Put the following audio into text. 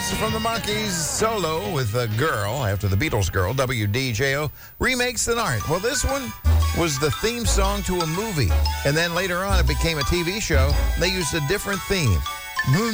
This is from the Monkees, Solo with a Girl, after the Beatles' Girl. WDJO remakes the night. Well, this one was the theme song to a movie, and then later on it became a TV show. They used a different theme.